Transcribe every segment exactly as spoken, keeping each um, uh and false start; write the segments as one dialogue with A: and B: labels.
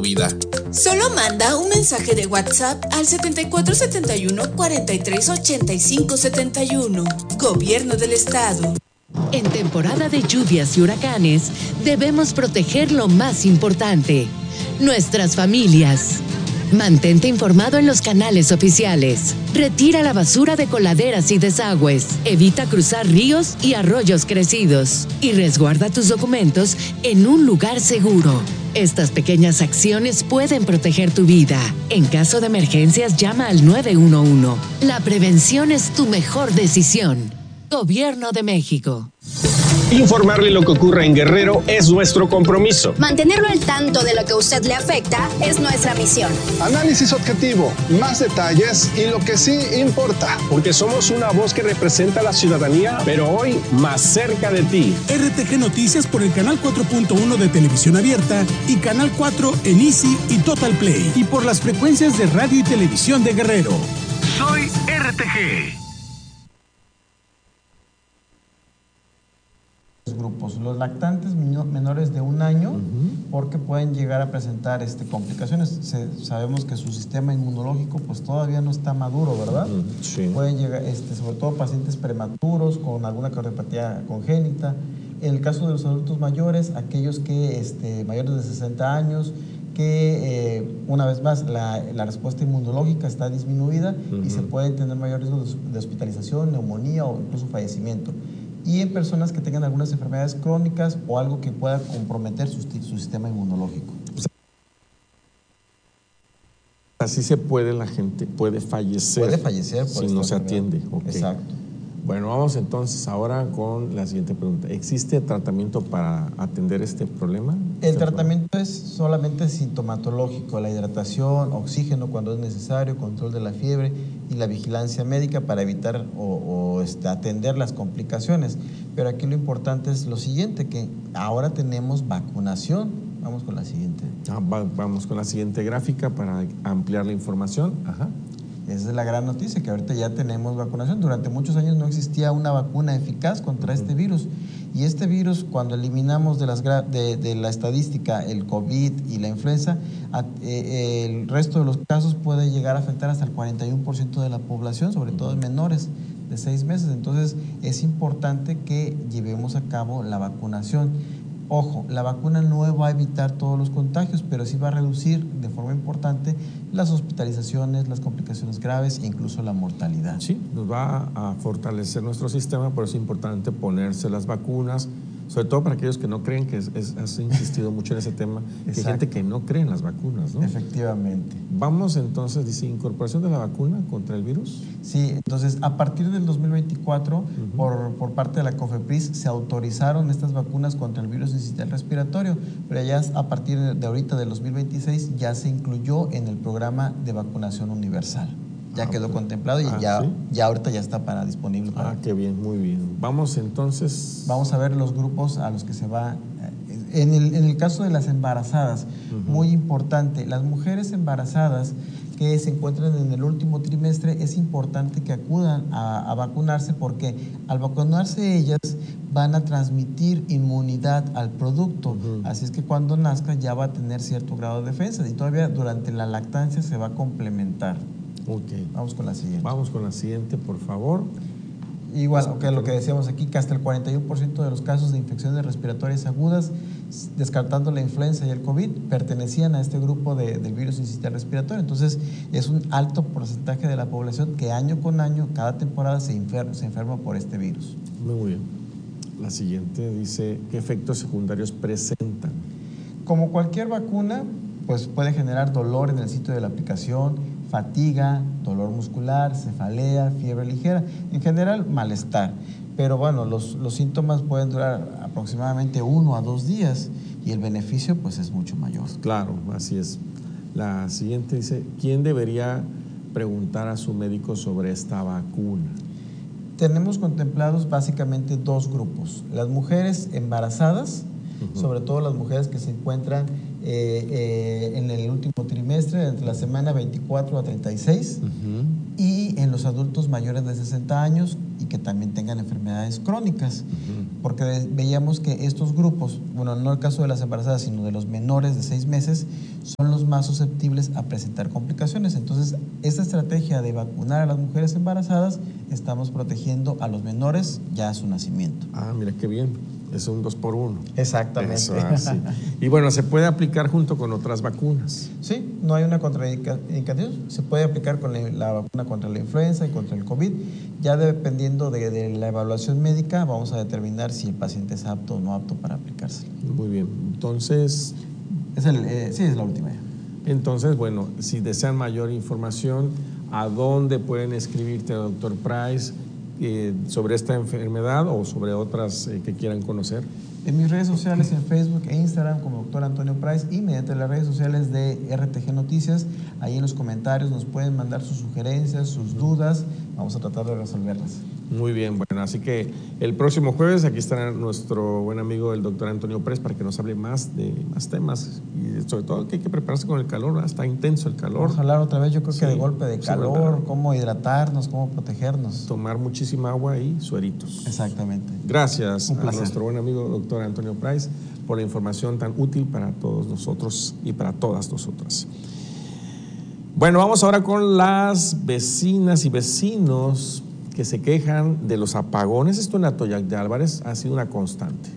A: vida.
B: Solo manda un mensaje de WhatsApp al setenta y cuatro setenta y uno cuarenta y tres ochenta y cinco setenta y uno. Gobierno del Estado.
C: En temporada de lluvias y huracanes, debemos proteger lo más importante: nuestras familias. Mantente informado en los canales oficiales. Retira la basura de coladeras y desagües. Evita cruzar ríos y arroyos crecidos. Y resguarda tus documentos en un lugar seguro. Estas pequeñas acciones pueden proteger tu vida. En caso de emergencias, llama al nueve uno uno. La prevención es tu mejor decisión. Gobierno de México.
D: Informarle lo que ocurre en Guerrero es nuestro compromiso.
E: Mantenerlo al tanto de lo que a usted le afecta es nuestra misión.
F: Análisis objetivo, más detalles y lo que sí importa.
D: Porque somos una voz que representa a la ciudadanía, pero hoy más cerca de ti.
G: R T G Noticias por el canal cuatro punto uno de Televisión Abierta y canal cuatro en Easy y Total Play. Y por las frecuencias de radio y televisión de Guerrero.
H: Soy R T G.
I: Grupos, los lactantes menores de un año, uh-huh. porque pueden llegar a presentar este, complicaciones. Se, sabemos que su sistema inmunológico pues todavía no está maduro, ¿verdad? Uh-huh. Sí. Pueden llegar, este, sobre todo pacientes prematuros con alguna cardiopatía congénita. En el caso de los adultos mayores, aquellos que este, mayores de sesenta años, que eh, una vez más la, la respuesta inmunológica está disminuida, uh-huh. y se puede tener mayor riesgo de, de hospitalización, neumonía o incluso fallecimiento. Y en personas que tengan algunas enfermedades crónicas o algo que pueda comprometer su, su sistema inmunológico.
J: Así se puede, la gente puede fallecer.
I: Puede fallecer por
J: si no se atiende. Okay.
I: Exacto.
J: Bueno, vamos entonces ahora con la siguiente pregunta. ¿Existe tratamiento para atender este problema?
I: El ¿Este tratamiento problema? Es solamente sintomatológico, la hidratación, oxígeno cuando es necesario, control de la fiebre y la vigilancia médica para evitar o, o este, atender las complicaciones. Pero aquí lo importante es lo siguiente, que ahora tenemos vacunación. Vamos con la siguiente.
J: Ah, va, vamos con la siguiente gráfica para ampliar la información. Ajá.
I: Esa es la gran noticia, que ahorita ya tenemos vacunación. Durante muchos años no existía una vacuna eficaz contra uh-huh. este virus. Y este virus, cuando eliminamos de, las de, de la estadística el COVID y la influenza, a, eh, el resto de los casos puede llegar a afectar hasta el cuarenta y uno por ciento de la población, sobre todo en menores de seis meses. Entonces, es importante que llevemos a cabo la vacunación. Ojo, la vacuna no va a evitar todos los contagios, pero sí va a reducir de forma importante las hospitalizaciones, las complicaciones graves e incluso la mortalidad.
J: Sí, nos va a fortalecer nuestro sistema, por eso es importante ponerse las vacunas, sobre todo para aquellos que no creen, que es, es, has insistido mucho en ese tema, que hay gente que no cree en las vacunas, ¿no?
I: Efectivamente.
J: Vamos entonces, dice, incorporación de la vacuna contra el virus.
I: Sí, entonces a partir del dos mil veinticuatro, uh-huh. por, por parte de la COFEPRIS, se autorizaron estas vacunas contra el virus sincicial respiratorio, pero ya a partir de ahorita del dos mil veintiséis ya se incluyó en el programa de vacunación universal. Ya ah, quedó okay. contemplado y ah, ya, ¿sí? ya ahorita ya está para disponible. Para
J: ah, qué bien, muy bien. Vamos entonces...
I: Vamos a ver los grupos a los que se va... En el, en el caso de las embarazadas, uh-huh. muy importante, las mujeres embarazadas que se encuentran en el último trimestre, es importante que acudan a, a vacunarse, porque al vacunarse ellas van a transmitir inmunidad al producto. Uh-huh. Así es que cuando nazca ya va a tener cierto grado de defensa y todavía durante la lactancia se va a complementar.
J: Okay.
I: Vamos con la siguiente.
J: Vamos con la siguiente, por favor.
I: Igual, okay, lo que decíamos aquí, que hasta el cuarenta y uno por ciento de los casos de infecciones respiratorias agudas, descartando la influenza y el COVID, pertenecían a este grupo de, del virus sincicial respiratorio. Entonces, es un alto porcentaje de la población que año con año, cada temporada, se enferma, se enferma por este virus.
J: Muy bien. La siguiente dice, ¿qué efectos secundarios presentan?
I: Como cualquier vacuna, pues puede generar dolor en el sitio de la aplicación, fatiga, dolor muscular, cefalea, fiebre ligera, en general malestar. Pero bueno, los, los síntomas pueden durar aproximadamente uno a dos días y el beneficio pues es mucho mayor.
J: Claro, así es. La siguiente dice, ¿quién debería preguntar a su médico sobre esta vacuna?
I: Tenemos contemplados básicamente dos grupos. Las mujeres embarazadas, uh-huh. sobre todo las mujeres que se encuentran eh, eh, en el último trimestre, entre la semana veinticuatro a treinta y seis, uh-huh. y en los adultos mayores de sesenta años y que también tengan enfermedades crónicas. Uh-huh. porque veíamos que estos grupos, bueno, no el caso de las embarazadas, sino de los menores de seis meses, son los más susceptibles a presentar complicaciones. Entonces, esta estrategia de vacunar a las mujeres embarazadas, estamos protegiendo a los menores ya a su nacimiento.
J: Ah, mira qué bien. Es un dos por uno.
I: Exactamente.
J: Eso, ah, sí. Y bueno, ¿se puede aplicar junto con otras vacunas?
I: Sí, no hay una contraindicación. Se puede aplicar con la, la vacuna contra la influenza y contra el COVID. Ya dependiendo de, de la evaluación médica, vamos a determinar si el paciente es apto o no apto para aplicársela.
J: Muy bien. Entonces...
I: Es el, eh, sí, es la última ya.
J: Entonces, bueno, si desean mayor información, ¿a dónde pueden escribirte, doctor Price, eh, sobre esta enfermedad o sobre otras eh, que quieran conocer?
I: En mis redes sociales, en Facebook e Instagram, como doctor Antonio Price, y mediante las redes sociales de R T G Noticias, ahí en los comentarios nos pueden mandar sus sugerencias, sus dudas, vamos a tratar de resolverlas.
J: Muy bien, bueno, así que el próximo jueves aquí estará nuestro buen amigo el doctor Antonio Price para que nos hable más de más temas y sobre todo que hay que prepararse con el calor, ¿verdad? Está intenso el calor.
I: Vamos a hablar otra vez, yo creo sí, que de golpe de calor,
J: sí,
I: cómo hidratarnos, cómo protegernos.
J: Tomar muchísima agua y sueritos.
I: Exactamente.
J: Gracias a nuestro buen amigo doctor Antonio Price por la información tan útil para todos nosotros y para todas nosotras. Bueno, vamos ahora con las vecinas y vecinos que se quejan de los apagones. Esto en Atoyac de Álvarez ha sido una constante.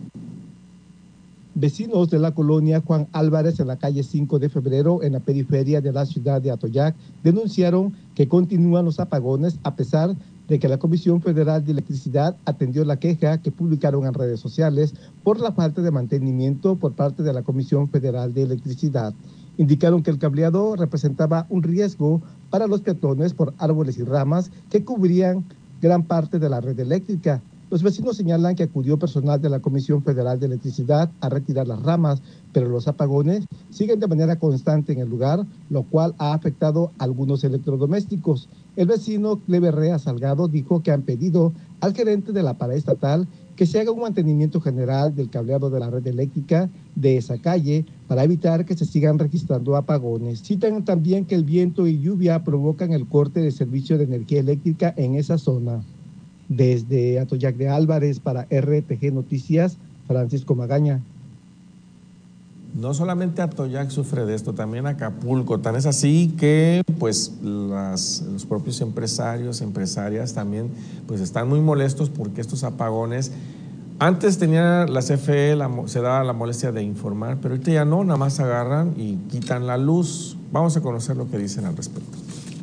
A: Vecinos de la colonia Juan Álvarez en la calle cinco de febrero, en la periferia de la ciudad de Atoyac, denunciaron que continúan los apagones a pesar de que la Comisión Federal de Electricidad atendió la queja que publicaron en redes sociales por la falta de mantenimiento por parte de la Comisión Federal de Electricidad. Indicaron que el cableado representaba un riesgo para los peatones por árboles y ramas que cubrían gran parte de la red eléctrica. Los vecinos señalan que acudió personal de la Comisión Federal de Electricidad a retirar las ramas, pero los apagones siguen de manera constante en el lugar, lo cual ha afectado a algunos electrodomésticos. El vecino Cleberrea Salgado dijo que han pedido al gerente de la paraestatal que se haga un mantenimiento general del cableado de la red eléctrica de esa calle para evitar que se sigan registrando apagones. Citan también que el viento y lluvia provocan el corte de servicio de energía eléctrica en esa zona. Desde Atoyac de Álvarez para R T G Noticias, Francisco Magaña.
J: No solamente Atoyac sufre de esto, también Acapulco. Tan es así que pues las, los propios empresarios, empresarias también pues están muy molestos porque estos apagones, antes tenía la C F E, la, se daba la molestia de informar, pero ahorita ya no, nada más agarran y quitan la luz. Vamos a conocer lo que dicen al respecto.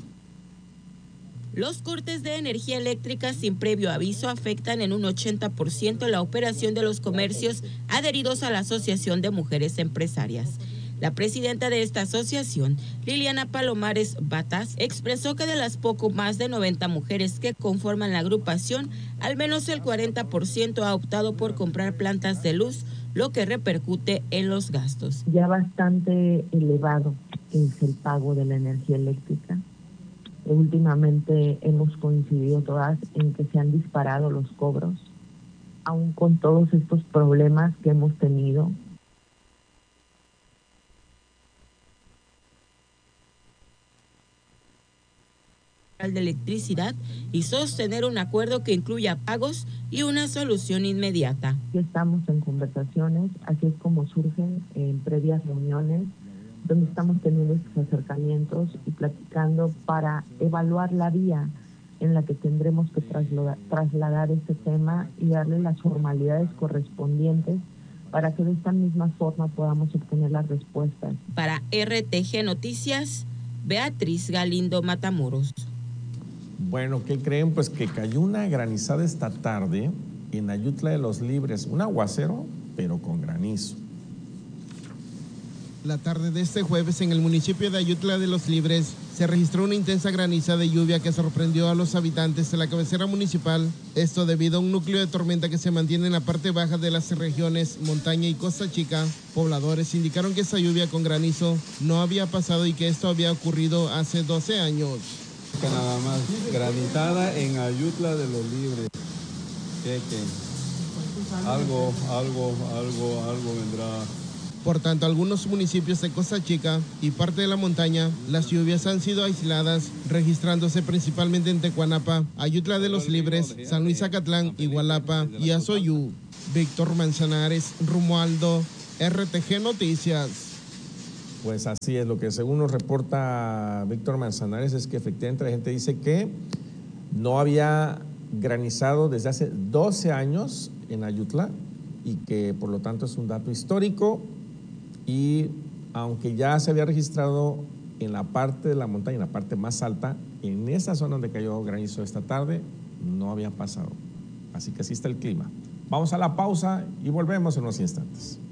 K: Los cortes de energía eléctrica sin previo aviso afectan en un ochenta por ciento la operación de los comercios adheridos a la Asociación de Mujeres Empresarias. La presidenta de esta asociación, Liliana Palomares Batas, expresó que de las poco más de noventa mujeres que conforman la agrupación, al menos el cuarenta por ciento ha optado por comprar plantas de luz, lo que repercute en los gastos.
L: Ya bastante elevado es el pago de la energía eléctrica. Últimamente hemos coincidido todas en que se han disparado los cobros, aún con todos estos problemas que hemos tenido.
K: De electricidad y sostener un acuerdo que incluya pagos y una solución inmediata.
L: Estamos en conversaciones, así es como surgen en previas reuniones, donde estamos teniendo estos acercamientos y platicando para evaluar la vía en la que tendremos que trasladar, trasladar este tema y darle las formalidades correspondientes para que de esta misma forma podamos obtener las respuestas.
K: Para R T G Noticias, Beatriz Galindo Matamoros.
J: Bueno, ¿qué creen? Pues que cayó una granizada esta tarde en Ayutla de los Libres, un aguacero, pero con granizo.
M: La tarde de este jueves en el municipio de Ayutla de los Libres se registró una intensa graniza de lluvia que sorprendió a los habitantes de la cabecera municipal. Esto debido a un núcleo de tormenta que se mantiene en la parte baja de las regiones Montaña y Costa Chica. Pobladores indicaron que esa lluvia con granizo no había pasado y que esto había ocurrido hace doce años.
N: Que nada más, granizada en Ayutla de los Libres. ¿Qué, qué? Algo, algo, algo, algo vendrá.
M: Por tanto, algunos municipios de Costa Chica y parte de la montaña, las lluvias han sido aisladas, registrándose principalmente en Tecuanapa, Ayutla de los Libres, San Luis Acatlán, Igualapa y Azoyú. Víctor Manzanares, Romualdo, R T G Noticias.
J: Pues así es, lo que según nos reporta Víctor Manzanares es que efectivamente la gente dice que no había granizado desde hace doce años en Ayutla y que por lo tanto es un dato histórico, y aunque ya se había registrado en la parte de la montaña, en la parte más alta, en esa zona donde cayó granizo esta tarde, no había pasado. Así que así está el clima. Vamos a la pausa y volvemos en unos instantes.